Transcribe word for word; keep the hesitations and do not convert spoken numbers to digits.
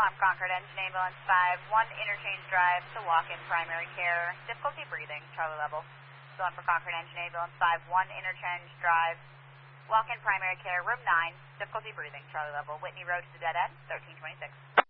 Alarm Concord, Engine Ambulance five one, Interchange Drive to walk-in primary care. Difficulty breathing, Charlie level. Alarm for Concord, Engine Ambulance five one, Interchange Drive. Walk-in primary care, room nine. Difficulty breathing, Charlie level. Whitney Road to the dead end, thirteen twenty-six.